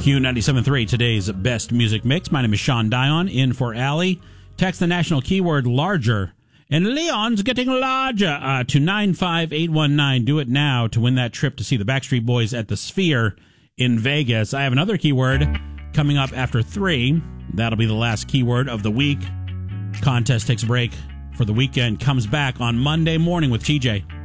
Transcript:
Q97.3, today's best music mix. My name is Sean Dion, in for Allie. Text the national keyword larger. And Leon's getting larger to 95819. Do it now to win that trip to see the Backstreet Boys at the Sphere in Vegas. I have another keyword coming up after 3. That'll be the last keyword of the week. Contest takes a break for the weekend. Comes back on Monday morning with TJ.